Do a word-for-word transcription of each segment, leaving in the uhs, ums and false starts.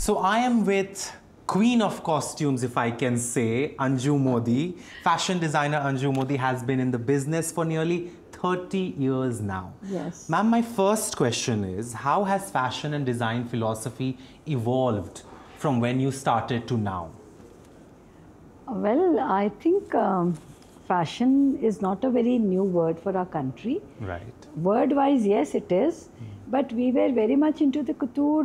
So I am with Queen of Costumes, if I can say, Anju Modi. Fashion designer Anju Modi has been in the business for nearly thirty years now. Yes. Ma'am, my first question is, how has fashion and design philosophy evolved from when you started to now? Well, I think um, fashion is not a very new word for our country. Right. Word-wise, yes, it is. Mm. But we were very much into the couture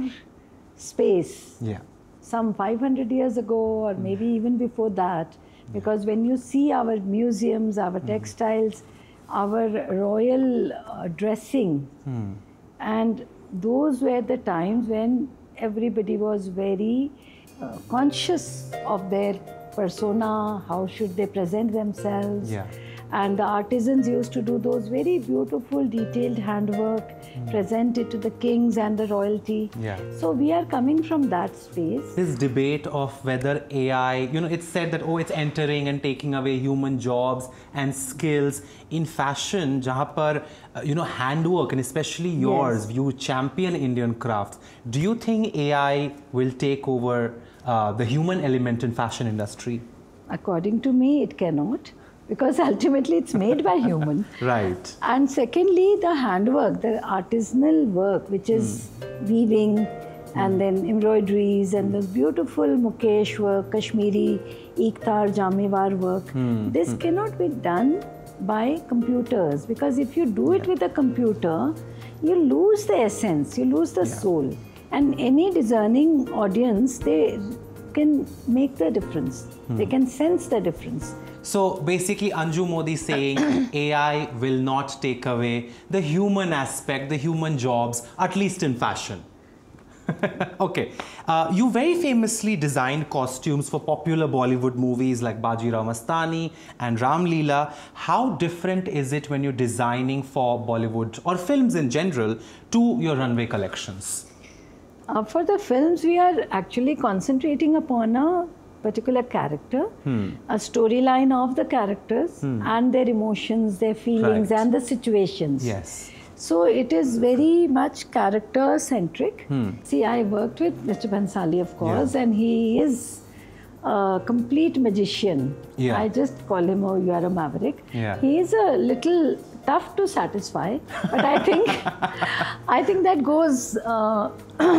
space. Yeah. Some five hundred years ago, or maybe even before that. Because when you see our museums, our textiles, our royal uh, dressing, Hmm. and those were the times when everybody was very uh, conscious of their persona, how should they present themselves. Yeah. And the artisans used to do those very beautiful, detailed handwork, mm. present it to the kings and the royalty. Yeah. So we are coming from that space. This debate of whether A I, you know, it's said that, oh, it's entering and taking away human jobs and skills in fashion, jahan par, uh, you know, handwork, and especially yours, yes. you champion Indian crafts. Do you think A I will take over uh, the human element in fashion industry? According to me, it cannot. Because ultimately it's made by human. Right. And secondly, the handwork, the artisanal work, which is mm. weaving mm. and then embroideries and this beautiful Mukesh work, Kashmiri, Ektar, Jamewar work. Mm. This mm. cannot be done by computers, because if you do it yeah. with a computer, you lose the essence, you lose the yeah. soul. And any discerning audience, they can make the difference. Mm. They can sense the difference. So basically Anju Modi saying A I will not take away the human aspect, the human jobs, at least in fashion. Okay. Uh, you very famously designed costumes for popular Bollywood movies like Bajirao Mastani and Ram Leela. How different is it when you're designing for Bollywood or films in general to your runway collections? Uh, for the films, we are actually concentrating upon a particular character, hmm. a storyline of the characters hmm. and their emotions, their feelings right. and the situations. Yes. So it is very much character centric. Hmm. See, I worked with Mister Bhansali, of course, yeah. and he is a complete magician. Yeah. I just call him, oh, you are a maverick. Yeah. He is a little tough to satisfy, but I think I think that goes, uh,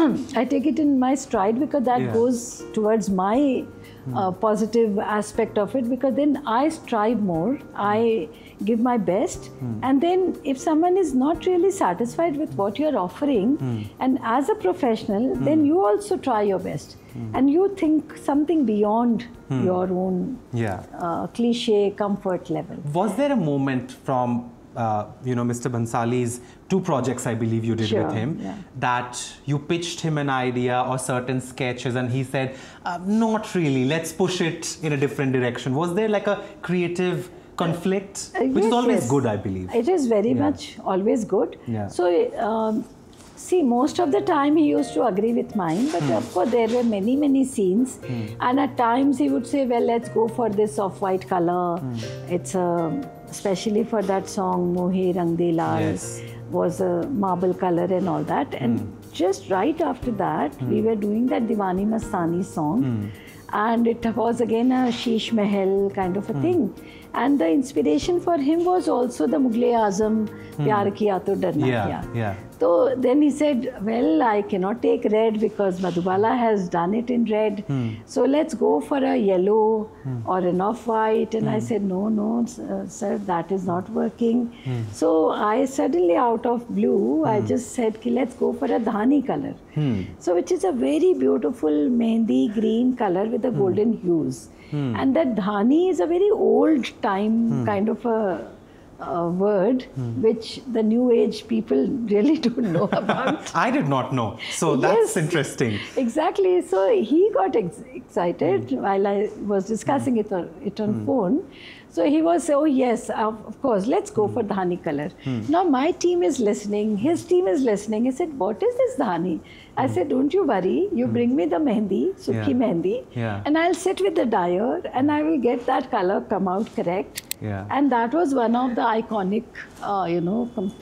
I take it in my stride, because that yeah. goes towards my uh, positive aspect of it, because then I strive more, I give my best, mm. and then if someone is not really satisfied with what you're offering, mm. and as a professional, mm. then you also try your best, mm. and you think something beyond mm. your own yeah. uh, cliche comfort level. Was there a moment from Uh, you know, Mister Bhansali's two projects, I believe you did sure, with him, yeah. that you pitched him an idea or certain sketches and he said, uh, not really, let's push it in a different direction? Was there like a creative conflict? Uh, Which yes, is always yes. good, I believe. It is very yeah. much always good. Yeah. So, um, see, most of the time he used to agree with mine, but hmm. of course there were many, many scenes. Hmm. And at times he would say, well, let's go for this off-white color. Hmm. It's a... especially for that song, Mohe Rang De Laal, yes. was a marble color and all that. And mm. just right after that, mm. we were doing that Diwani Mastani song. Mm. And it was again a Sheesh Mahal kind of a mm. thing. And the inspiration for him was also the Mughal-e-Azam, mm. Pyar Kiya To Darna yeah, Kya. Yeah. So then he said, well, I cannot take red because Madhubala has done it in red. Hmm. So let's go for a yellow hmm. or an off-white. And hmm. I said, no, no, uh, sir, that is not working. Hmm. So I suddenly, out of blue, hmm. I just said, let's go for a dhani color. Hmm. So which is a very beautiful mehndi green color with the hmm. golden hues. Hmm. And that dhani is a very old time hmm. kind of a Uh, word hmm. which the new age people really don't know about. I did not know. So that's yes, interesting. Exactly. So he got ex excited hmm. while I was discussing hmm. it on, it on hmm. phone. So he was, oh yes, of, of course, let's go hmm. for dhani color. Hmm. Now my team is listening, his team is listening. He said, what is this dhani? I hmm. said, don't you worry, you hmm. bring me the mehndi, Sukhi yeah. mehndi, yeah. and I'll sit with the dyer and I will get that color come out correct. Yeah. And that was one of the iconic, uh, you know,